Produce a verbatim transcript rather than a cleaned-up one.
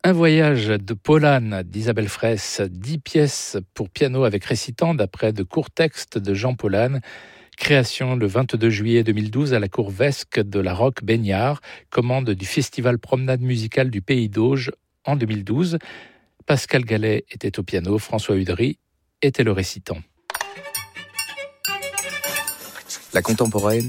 Un voyage de Paulhan d'Isabelle Fraisse, dix pièces pour piano avec récitant d'après de courts textes de Jean Paulhan. Création le vingt-deux juillet deux mille douze à la cour Vesque de la Roque Baignard, commande du Festival Promenade musicale du Pays d'Auge en deux mille douze. Pascal Gallet était au piano, François Udry était le récitant. La contemporaine,